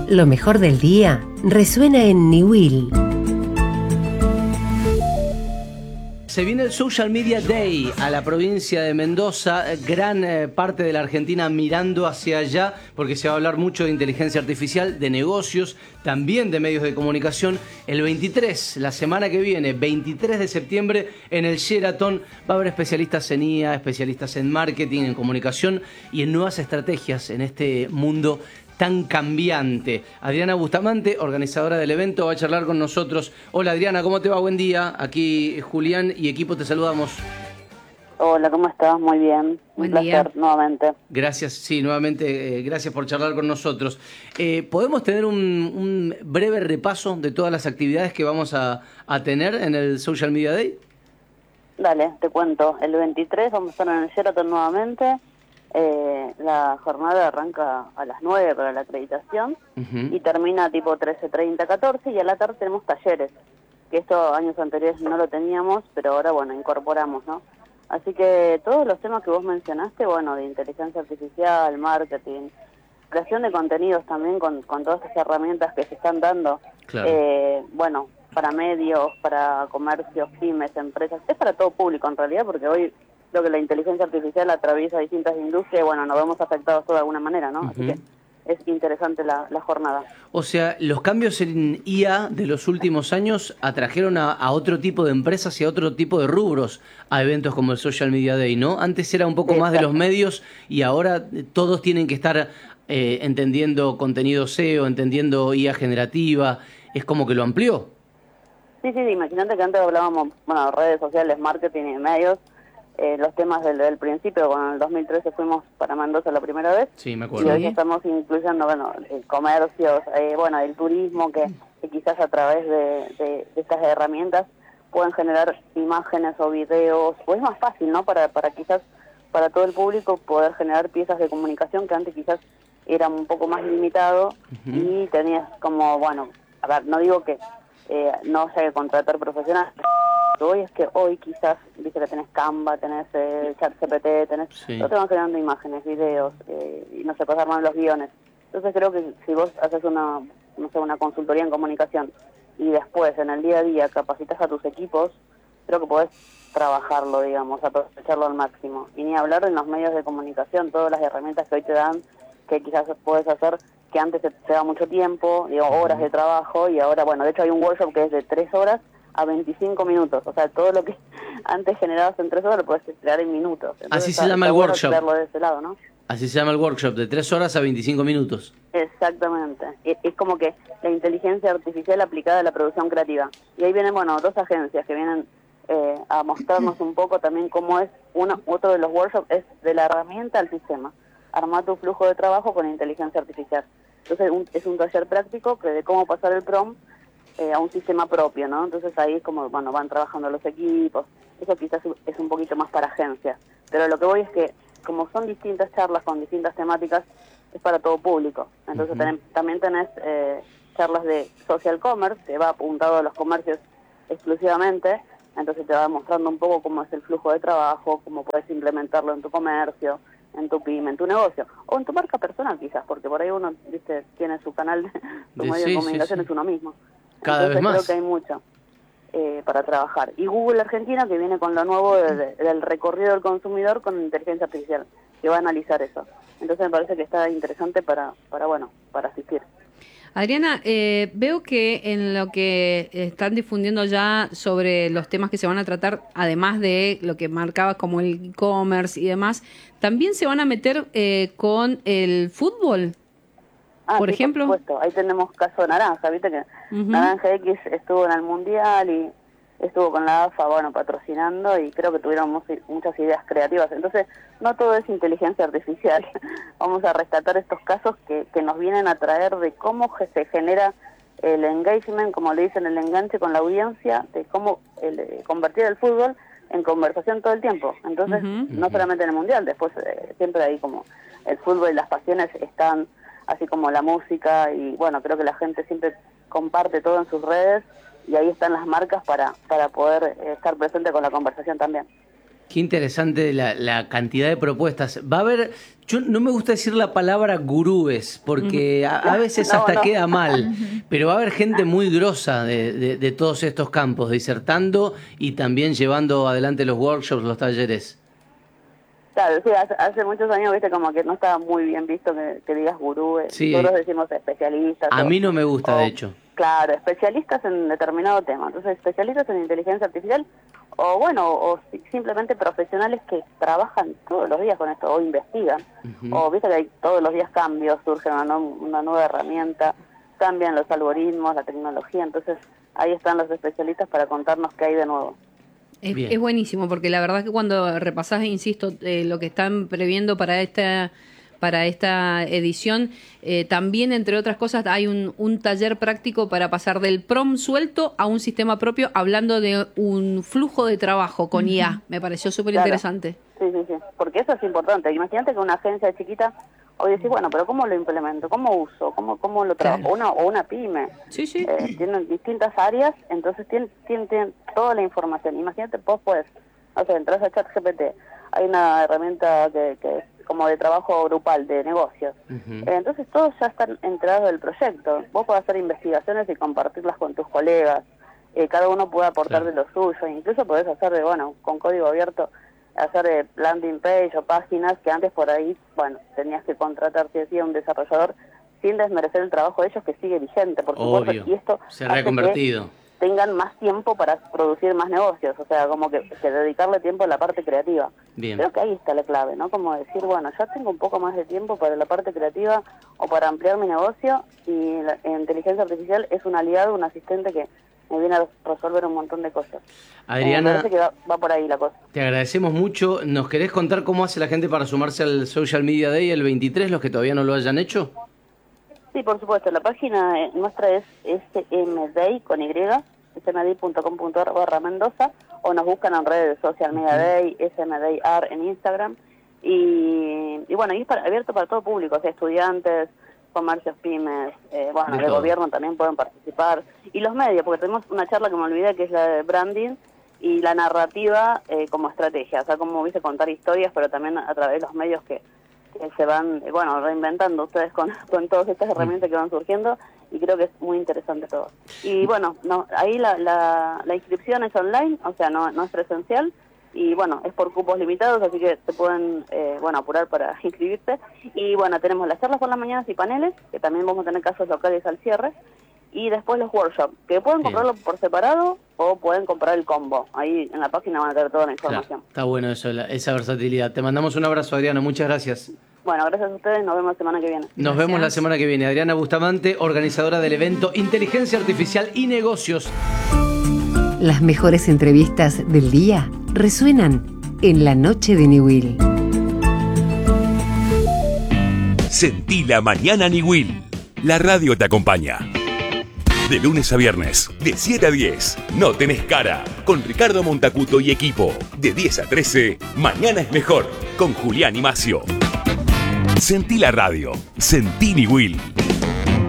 Lo mejor del día resuena en Niwil. Se viene el Social Media Day a la provincia de Mendoza, gran parte de la Argentina mirando hacia allá porque se va a hablar mucho de inteligencia artificial, de negocios, también de medios de comunicación. El 23, la semana que viene, 23 de septiembre, en el Sheraton va a haber especialistas en IA, especialistas en marketing, en comunicación y en nuevas estrategias en este mundo tan cambiante. Adriana Bustamante, organizadora del evento, va a charlar con nosotros. Hola Adriana, ¿cómo te va? Buen día. Aquí Julián y equipo te saludamos. Hola, ¿cómo estás? Muy bien. Buen Un placer día. nuevamente. Gracias, sí, nuevamente, gracias por charlar con nosotros. ¿Podemos tener un breve repaso de todas las actividades que vamos a tener en el Social Media Day? Dale, te cuento. El 23 vamos a estar en el Sheraton nuevamente. La jornada arranca a las 9 para la acreditación y termina tipo 13:30, 14, y a la tarde tenemos talleres, que esto años anteriores no lo teníamos, pero ahora, bueno, incorporamos, ¿no? Así que todos los temas que vos mencionaste, bueno, de inteligencia artificial, marketing, creación de contenidos también con todas estas herramientas que se están dando, Claro. bueno, para medios, para comercios, pymes, empresas, es para todo público en realidad, porque hoy creo que la inteligencia artificial atraviesa distintas industrias y bueno, nos vemos afectados todos de alguna manera, ¿no? Así que es interesante la jornada. O sea, los cambios en IA de los últimos años atrajeron a otro tipo de empresas y a otro tipo de rubros a eventos como el Social Media Day, ¿no? Antes era un poco más de los medios y ahora todos tienen que estar entendiendo contenido SEO, entendiendo IA generativa. Es como que lo amplió. Sí, imagínate que antes hablábamos, bueno, redes sociales, marketing y medios, los temas del principio, cuando en el 2013 fuimos para Mendoza la primera vez. Sí, me acuerdo. Y hoy estamos incluyendo, bueno, comercios, bueno, el turismo, que quizás a través de estas herramientas pueden generar imágenes o videos, o es más fácil, ¿no? Para quizás, para todo el público poder generar piezas de comunicación que antes quizás era un poco más limitado y tenías como, bueno, a ver, no digo que no haya que contratar profesionales. Hoy es que hoy quizás, viste que tenés Canva, tenés ChatGPT, tenés, no te van generando imágenes, videos, y no sé, pasar más los guiones. Entonces creo que si vos haces una consultoría en comunicación y después en el día a día capacitas a tus equipos, creo que podés trabajarlo, digamos, aprovecharlo al máximo. Y ni hablar en los medios de comunicación, todas las herramientas que hoy te dan, que quizás podés hacer, que antes te da mucho tiempo, digo, horas de trabajo, y ahora, bueno, de hecho hay un workshop que es de 3 horas a 25 minutos, o sea, todo lo que antes generabas en 3 horas lo puedes crear en minutos. Entonces, así se llama el workshop. Verlo de ese lado, ¿no? Así se llama el workshop, de 3 horas a 25 minutos. Exactamente. Es como que la inteligencia artificial aplicada a la producción creativa. Y ahí vienen, bueno, dos agencias que vienen a mostrarnos un poco también cómo es otro de los workshops, es de la herramienta al sistema. Armar tu flujo de trabajo con inteligencia artificial. Entonces es un taller práctico que de cómo pasar el prompt a un sistema propio, ¿no? Entonces ahí es como, bueno, van trabajando los equipos. Eso quizás es un poquito más para agencias. Pero lo que voy es que, como son distintas charlas con distintas temáticas, es para todo público. Entonces también tenés charlas de social commerce, que va apuntado a los comercios exclusivamente. Entonces te va mostrando un poco cómo es el flujo de trabajo, cómo puedes implementarlo en tu comercio, en tu pyme, en tu negocio, o en tu marca personal quizás, porque por ahí uno, viste, tiene su canal, su medio de comunicación es uno mismo. Cada vez más. Creo que hay mucho para trabajar. Y Google Argentina, que viene con lo nuevo del recorrido del consumidor con inteligencia artificial, que va a analizar eso. Entonces me parece que está interesante para asistir. Adriana, veo que en lo que están difundiendo ya sobre los temas que se van a tratar, además de lo que marcabas como el e-commerce y demás, también se van a meter con el fútbol, por ejemplo. Por supuesto, ahí tenemos caso de Naranja, viste que Naranja X estuvo en el Mundial y estuvo con la AFA, bueno, patrocinando, y creo que tuvieron muchas ideas creativas. Entonces, no todo es inteligencia artificial. Vamos a rescatar estos casos que nos vienen a traer de cómo se genera el engagement, como le dicen, el enganche con la audiencia, de cómo convertir el fútbol en conversación todo el tiempo. Entonces, no solamente en el Mundial, después siempre ahí como el fútbol y las pasiones están, así como la música, y bueno, creo que la gente siempre comparte todo en sus redes, y ahí están las marcas para poder estar presente con la conversación también. Qué interesante la cantidad de propuestas. Va a haber, yo no me gusta decir la palabra gurúes, porque a veces hasta queda mal, pero va a haber gente muy grosa de todos estos campos, disertando y también llevando adelante los workshops, los talleres. Claro, sí, hace muchos años, viste, como que no estaba muy bien visto que digas gurúes. Sí. Nosotros decimos especialistas. A mí no me gusta, de hecho. Claro, especialistas en determinado tema. Entonces, especialistas en inteligencia artificial o simplemente profesionales que trabajan todos los días con esto o investigan. O viste que hay todos los días cambios, surge una nueva herramienta, cambian los algoritmos, la tecnología. Entonces, ahí están los especialistas para contarnos qué hay de nuevo. Es buenísimo, porque la verdad que cuando repasás, insisto, lo que están previendo para esta edición, también, entre otras cosas, hay un taller práctico para pasar del prompt suelto a un sistema propio, hablando de un flujo de trabajo con IA. Me pareció súper interesante. Sí, porque eso es importante. Imagínate que una agencia chiquita, hoy decís, bueno, pero ¿cómo lo implemento? ¿Cómo uso? ¿Cómo lo trabajo? O una pyme. Sí. Tienen distintas áreas, entonces tienen toda la información. Imagínate, vos podés, entras a ChatGPT, hay una herramienta que es como de trabajo grupal, de negocios. Entonces todos ya están enterados del proyecto. Vos podés hacer investigaciones y compartirlas con tus colegas. Cada uno puede aportar de lo suyo. Incluso podés hacer con código abierto, hacer landing page o páginas que antes por ahí, tenías que contratar si un desarrollador, sin desmerecer el trabajo de ellos, que sigue vigente, por supuesto. Obvio. Y esto se ha reconvertido. Tengan más tiempo para producir más negocios, o sea, como que dedicarle tiempo a la parte creativa. Bien. Creo que ahí está la clave, ¿no? Como decir, ya tengo un poco más de tiempo para la parte creativa o para ampliar mi negocio, y la inteligencia artificial es un aliado, un asistente que me viene a resolver un montón de cosas. Adriana, me parece que va por ahí la cosa. Te agradecemos mucho. ¿Nos querés contar cómo hace la gente para sumarse al Social Media Day el 23, los que todavía no lo hayan hecho? Sí, por supuesto. La página nuestra es smday con y, smday.com.ar/Mendoza, o nos buscan en redes Social Media Day, smdayar en Instagram. Y ahí es abierto para todo público, o sea, estudiantes, comercios, pymes, de gobierno también pueden participar. Y los medios, porque tenemos una charla que me olvidé, que es la de branding y la narrativa como estrategia. O sea, como contar historias, pero también a través de los medios que se van, reinventando ustedes con todas estas herramientas que van surgiendo, y creo que es muy interesante todo. Y ahí la inscripción es online, o sea, no es presencial, y es por cupos limitados, así que se pueden apurar para inscribirse. Y tenemos las charlas por las mañanas y paneles, que también vamos a tener casos locales al cierre, y después los workshops, que pueden comprarlo por separado o pueden comprar el combo. Ahí en la página van a tener toda la información. Claro, está bueno eso, esa versatilidad. Te mandamos un abrazo, Adriana, muchas gracias. Bueno, gracias a ustedes, nos vemos la semana que viene. Nos vemos la semana que viene. Adriana Bustamante, organizadora del evento Inteligencia Artificial y Negocios. Las mejores entrevistas del día resuenan en la noche de Niwil. Sentí la mañana Niwil. La radio te acompaña. De lunes a viernes, de 7 a 10, No Tenés Cara, con Ricardo Montacuto y equipo. De 10 a 13, Mañana es Mejor, con Julián y Macio. Sentí la radio, sentí Niwil.